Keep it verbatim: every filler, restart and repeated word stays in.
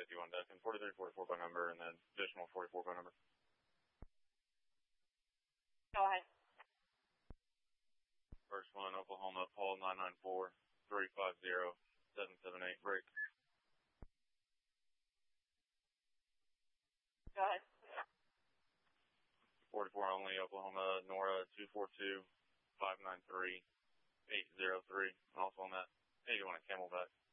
fifty-one Deccan, forty-three forty-four by number, and then additional forty-four by number. Go ahead. First one, Oklahoma, Paul nine nine four, three five zero, seven seven eight, break. Go ahead. forty-four only, Oklahoma, Nora two four two, five nine three, eight zero three, and also on that eighty-one at Camelback.